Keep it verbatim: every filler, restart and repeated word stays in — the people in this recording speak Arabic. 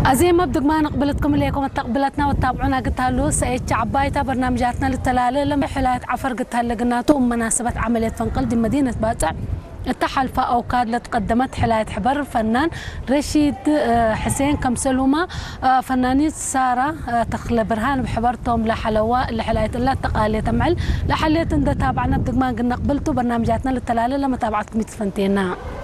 أزي ما بدك ما نقبلتكم ليكم تقبلتنا وتتابعونا قلتها له سأيتش عبايتا برنامجاتنا للتلالة لما حلات عفر قلتها لقناته مناسبة عملية فنقل دي مدينة باتع التحالفة أو كاد تقدمت حلاية حبر فنان رشيد حسين كمسلومة فنانين سارة تخلى برهان بحبرتهم لحلواء لحلاية الله تقالية تمعل لحلية إن تابعنا بدك ما قلنا قبلتوا برنامجاتنا للتلالة لما تابعتكم يتفنتينا.